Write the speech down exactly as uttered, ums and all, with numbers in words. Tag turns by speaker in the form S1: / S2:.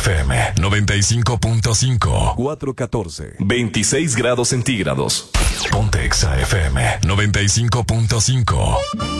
S1: F M noventa y cinco punto cinco.
S2: cuatro catorce.
S3: veintiséis grados centígrados.
S1: Ponte Exa F M noventa y cinco punto cinco.